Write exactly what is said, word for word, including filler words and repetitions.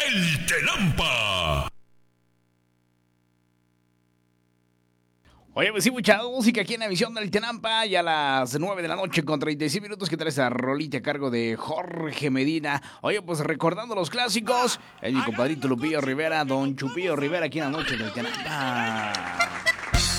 El Tenampa. Oye, pues sí, mucha música aquí en la emisión del Tenampa. Ya a las nueve de la noche con treinta y seis minutos. ¿Qué tal esa rolita a cargo de Jorge Medina? Oye, pues recordando los clásicos. Es mi compadrito Lupillo Rivera, don Chupillo Rivera aquí en la noche del Tenampa.